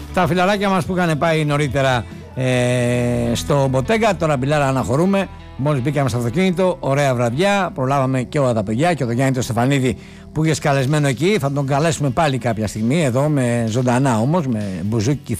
Τα φιλαράκια μας που είχαν πάει νωρίτερα στο Μποτέγκα, τώρα μπιλάρα αναχωρούμε. Μόλις μπήκαμε στο αυτοκίνητο, ωραία βραδιά. Προλάβαμε και όλα τα παιδιά και το Γιάννη το Στεφανίδη που είχε καλεσμένο εκεί. Θα τον καλέσουμε πάλι κάποια στιγμή εδώ, με ζωντανά όμως, με μπουζούκι.